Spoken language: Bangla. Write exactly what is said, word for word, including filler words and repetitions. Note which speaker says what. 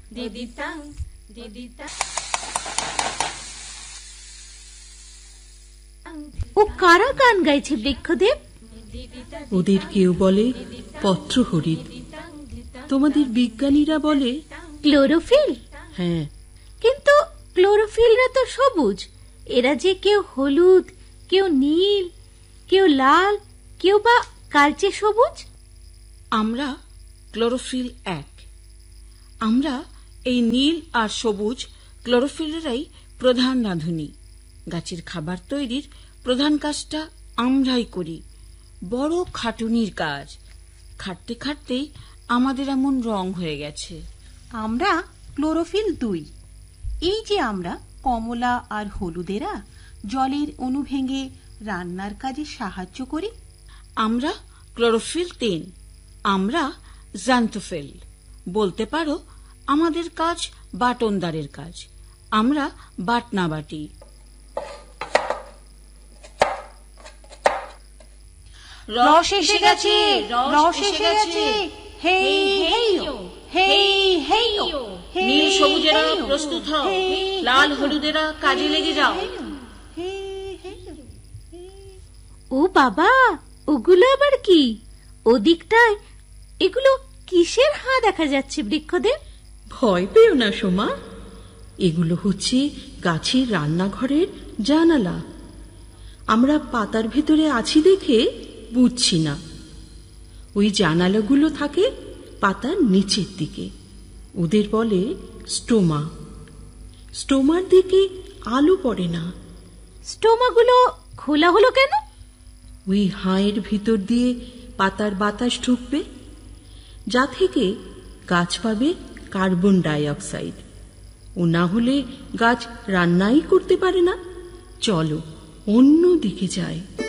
Speaker 1: ও কারা গান গাইছে বৃক্ষদেব?
Speaker 2: ওদের কেউ বলে পত্রহরিৎ, তোমাদের বিজ্ঞানীরা বলে
Speaker 1: ক্লোরোফিল।
Speaker 2: হ্যাঁ,
Speaker 1: কিন্তু ক্লোরোফিলরা তো সবুজ, এরা যে কেউ হলুদ, কেউ নীল, কেউ লাল, কেউ বা কালচে সবুজ।
Speaker 2: আমরা ক্লোরোফিল এক। আমরা এই নীল আর সবুজ ক্লোরোফিলেরাই প্রধান রাঁধুনি। গাছের খাবার তৈরির প্রধান কাজটা আমরাই করি, বড় খাটুনির কাজ। খাটতে খাটতেই আমাদের এমন রং হয়ে গেছে।
Speaker 3: আমরা ক্লোরোফিল দুই। এই যে আমরা কমলা আর হলুদেরা জলের অণু ভেঙে রান্নার কাজে সাহায্য করি।
Speaker 2: আমরা ক্লোরোফিল তিন। আমরা জান্থোফিল। বলতে পারো আমাদের কাজ বাটনদারের কাজ। আমরা বাটনা বাটি।
Speaker 3: রস এসে গেছে, রস এসে গেছে, হেই হেইও, হেই হেইও।
Speaker 2: নীল সবুজেরা প্রস্তুত হও, লাল হলুদেরা কাজে লেগে যাও।
Speaker 1: ও বাবা, ওগুলো আবার কি? ওদিকটায় এগুলো কিসের হাঁ দেখা যাচ্ছে বৃক্ষদেব?
Speaker 2: ভয় পেও না সোমা, এগুলো হচ্ছে গাছের রান্নাঘরের জানালা। আমরা পাতার ভেতরে আছি দেখে বুঝছি না। ওই জানালাগুলো থাকে পাতার নিচের দিকে, ওদের বলে স্টোমা। স্টোমার দিকে আলো পড়ে না।
Speaker 1: স্টোমাগুলো খোলা হলো কেন?
Speaker 2: ওই হাঁয়ের ভিতর দিয়ে পাতার বাতাস ঢুকবে, যা থেকে গাছ পাবে কার্বন ডাই অক্সাইড। ও না হলে গাছ রান্নাই করতে পারে না। চলো অন্য দিকে যাই।